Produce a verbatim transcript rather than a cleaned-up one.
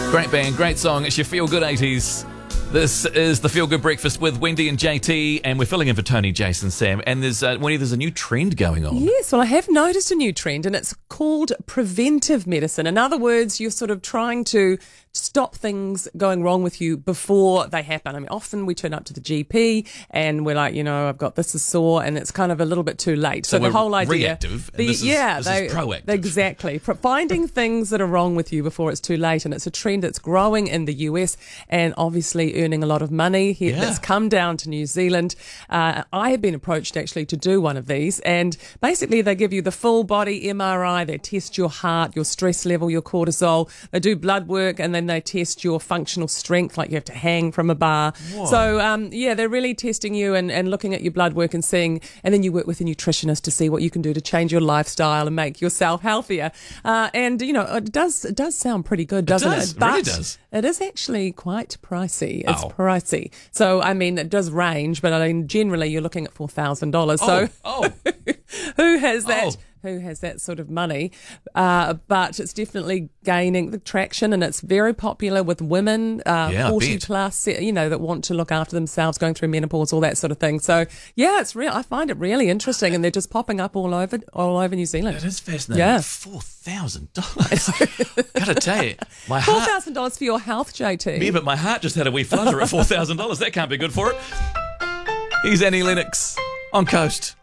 Great band, great song. It's your Feel Good eighties. This is the Feel Good Breakfast with Wendy and J T, and we're filling in for Tony, Jason, Sam. And there's, uh, Wendy, there's a new trend going on. Yes, well, I have noticed a new trend, and it's called preventive medicine. In other words, you're sort of trying to stop things going wrong with you before they happen. I mean, often we turn up to the G P and we're like, you know, I've got this is sore, and it's kind of a little bit too late. So, So the we're whole idea, reactive, and the, this is- yeah, this they, is proactive. Exactly, Pro- finding things that are wrong with you before it's too late, and it's a trend that's growing in the U S and obviously earning a lot of money here. Yeah. That's come down to New Zealand. Uh, I have been approached actually to do one of these, and basically they give you the full body M R I. They test your heart, your stress level, your cortisol. They do blood work, and then they test your functional strength, like you have to hang from a bar. Whoa. So um, yeah, they're really testing you and, and looking at your blood work and seeing, and then you work with a nutritionist to see what you can do to change your lifestyle and make yourself healthier. Uh, and you know, it does it does sound pretty good, doesn't it? does. It But really does. it is actually quite pricey. It's Oh. pricey. So I mean, it does range, but I mean, generally you're looking at four thousand dollars. So Oh, oh. who has that? Oh. Who has that sort of money? Uh, but it's definitely gaining the traction, and it's very popular with women, uh, Yeah, I forty bet. plus, you know, that want to look after themselves, going through menopause, all that sort of thing. So yeah, it's real. I find it really interesting, and they're just popping up all over, all over New Zealand. That is fascinating. Yeah. Four thousand dollars. Gotta tell you, my Four heart. thousand dollars for your health, J T. Yeah, but my heart just had a wee flutter at four thousand dollars. That can't be good for it. Here's Annie Lennox on Coast.